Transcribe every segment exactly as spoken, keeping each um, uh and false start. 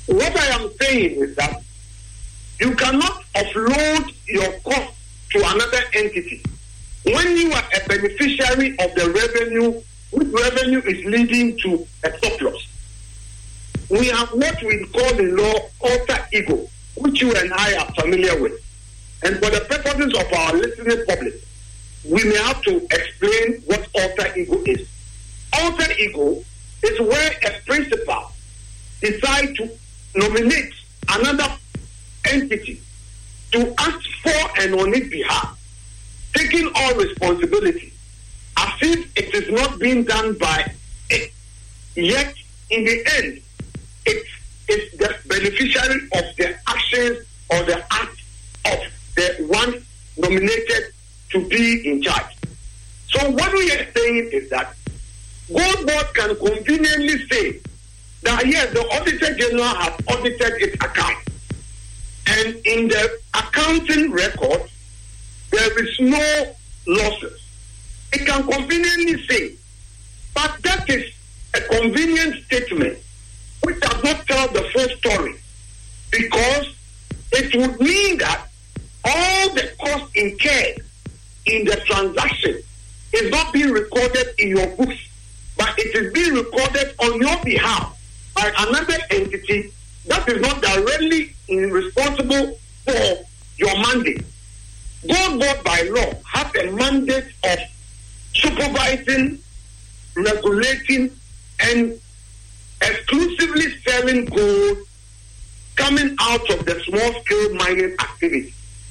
What I am saying is that you cannot offload your cost to another entity when you are a beneficiary of the revenue, which revenue is leading to a surplus. We have what we call in law alter ego, which you and I are familiar with. And for the purposes of our listening public, we may have to explain what alter ego is. Alter ego is where a principal decides to nominate another entity to act for and on its behalf, taking all responsibility, as if it is not being done by it. Yet, in the end, it is the beneficiary of the actions or the act of the one nominated to be in charge. So what we are saying is that Gold Board can conveniently say that yes, the Auditor General has audited its account. And in the accounting record, there is no losses. It can conveniently say, but that is a convenient statement which does not tell the full story, because it would mean that all the costs incurred in the transaction is not being recorded in your books, but it is being recorded on your behalf by another entity that is not directly responsible for your mandate. Gold Board by law has a mandate of supervising, regulating, and exclusively selling gold coming out of the small-scale mining activity.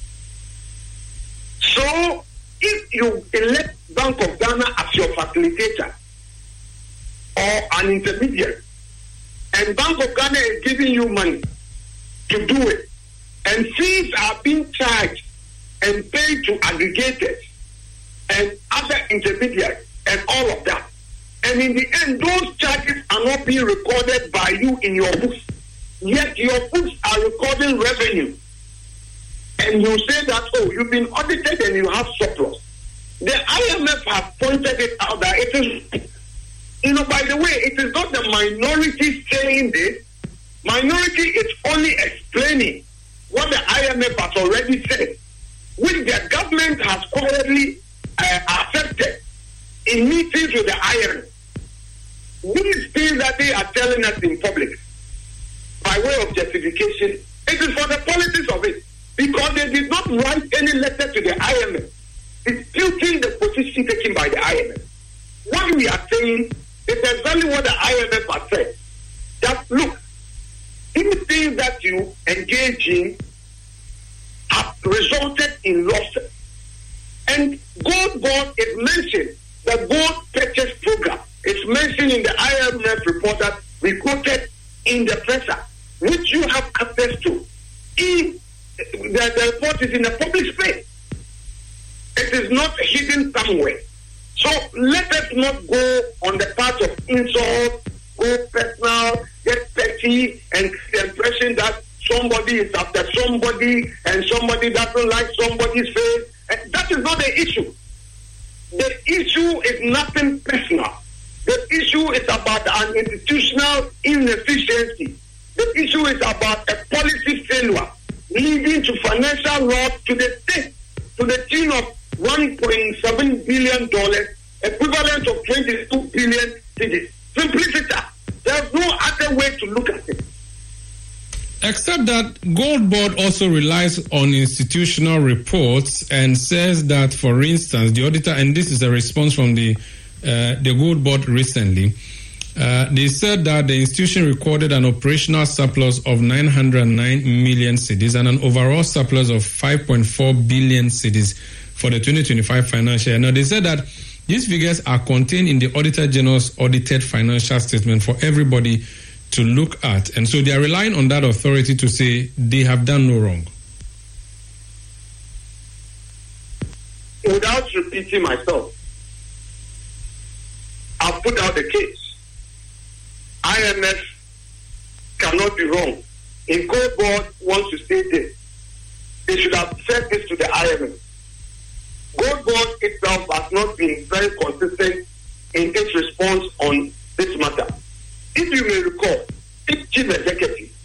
So, if you elect Bank of Ghana as your facilitator or an intermediary, and Bank of Ghana is giving you money to do it, and fees are being charged and paid to aggregators and other intermediaries and all of that, and in the end, those charges are not being recorded by you in your books, yet your books are recording revenue. And you say that, oh, you've been audited and you have surplus. The I M F has pointed it out that it is, you know, by the way, it is not the minority saying this. Minority is only explaining what the I M F has already said, which the government has already uh, accepted in meetings with the I M F. These things that they are telling us in public, by way of justification, it is for the politics of it, because they did not write any letter to the I M F disputing the position taken by the I M F. What we are saying is exactly what the I M F has said. That, look, anything that you engage in have resulted in losses. And Gold Board is mentioned, the gold purchase program is mentioned in the I M F report that we quoted in the presser, which you have access to. In the, the report is in the public space. It is not hidden somewhere. So let us not go on the path of insult, go personal, get petty, and the impression that somebody is after somebody and somebody doesn't like somebody's face. And that is not the issue. The issue is nothing personal. The issue is about an institutional inefficiency. The issue is about a policy failure leading to financial loss to the state to the tune of one point seven billion dollars, equivalent of twenty-two billion cedis. Simplicity. There's no other way to look at it. Except that Gold Board also relies on institutional reports and says that, for instance, the auditor, and this is a response from the uh, the Gold Board recently, uh, they said that the institution recorded an operational surplus of nine hundred nine million cedis and an overall surplus of five point four billion cedis for the twenty twenty-five financial year. Now, they said that these figures are contained in the Auditor General's audited financial statement for everybody to look at. And so they are relying on that authority to say they have done no wrong. Without repeating myself, I've put out the case. I M F cannot be wrong. If Gold Board wants to stay there, they should have said this to the I M F. Gold Board itself has not been very consistent in its response on this matter. If you may recall, its chief executive